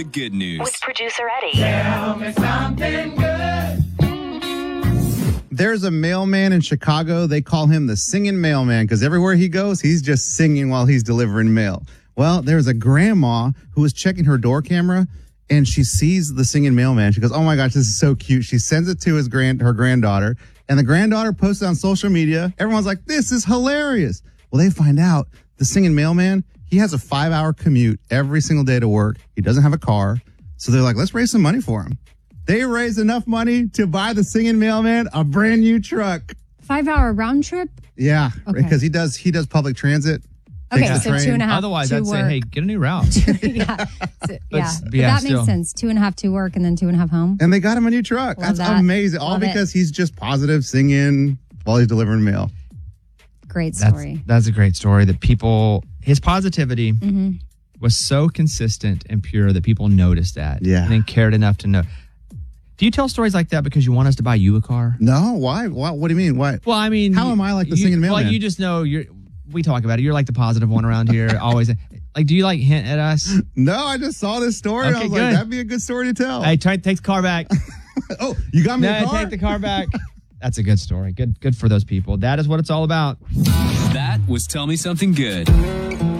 Good news. With producer Eddie. Tell me something good. There's a mailman in Chicago. They call him the singing mailman because everywhere he goes, he's just singing while he's delivering mail. Well, there's a grandma who was checking her door camera and she sees the singing mailman. She goes, oh my gosh, this is so cute. She sends it to her granddaughter, and the granddaughter posts it on social media. Everyone's like, this is hilarious. Well, they find out the singing mailman, he has a 5-hour commute every single day to work. He doesn't have a car. So they're like, let's raise some money for him. They raised enough money to buy the singing mailman a brand new truck. 5-hour round trip? Yeah, Okay. because he does public transit. Okay, takes the so train. 2.5 Otherwise, to I'd say, work. hey, get a new route. yeah. So, yeah. But yeah, that still. makes sense. 2.5 to work and then 2.5 home. And they got him a new truck. Love That's that. amazing. All Love it. because he's just positive singing while he's delivering mail. Great story. That's a great story that his positivity was so consistent and pure that people noticed that. Yeah. And then cared enough to know. Do you tell stories like that because you want us to buy you a car? No, why? What do you mean? Why? Well, I mean, how am I like the singing mailman? Well, you just know we talk about it. You're like the positive one around here. Always. Like, do you like hint at us? No, I just saw this story. I Okay, was good. like, that'd be a good story to tell. Hey, take the car back. Oh, you got me a No, car? take the car back. That's a good story. Good for those people. That is what it's all about. That was Tell Me Something Good.